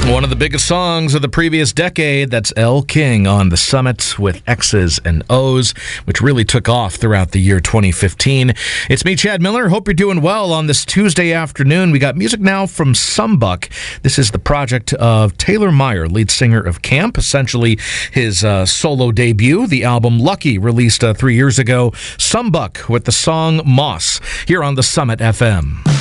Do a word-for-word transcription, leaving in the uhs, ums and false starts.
One of the biggest songs of the previous decade, that's Elle King on The Summit with X's and O's, which really took off throughout the year twenty fifteen. It's me, Chad Miller. Hope you're doing well on this Tuesday afternoon. We got music now from Sumbuck. This is the project of Taylor Meyer, lead singer of Camp, essentially his uh, solo debut. The album Lucky, released uh, three years ago. Sumbuck with the song Moss, here on The Summit F M.